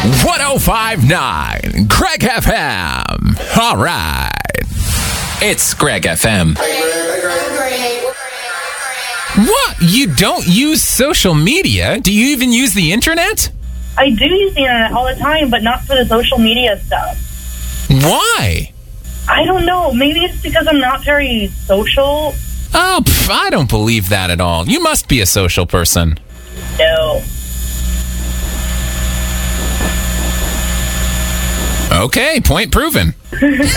105.9 Greg FM. All right. It's Greg FM. What? You don't use social media? Do you even use the internet? I do use the internet all the time, but not for the social media stuff. Why? I don't know. Maybe it's because I'm not very social. Oh, I don't believe that at all. You must be a social person. No. Okay, point proven.